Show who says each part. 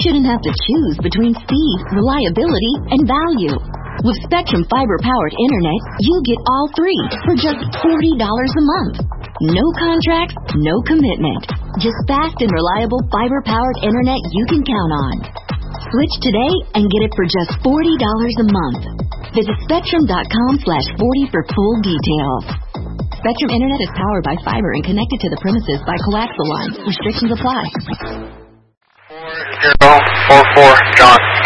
Speaker 1: shouldn't have to choose between speed, reliability, and value. With Spectrum fiber-powered internet, you get all three for just $40 a month. No contracts, no commitment. Just fast and reliable fiber-powered internet you can count on. Switch today and get it for just $40 a month. Visit Spectrum.com/40 for full details. Spectrum Internet is powered by fiber and connected to the premises by coaxial lines. Restrictions apply.
Speaker 2: 4044, John.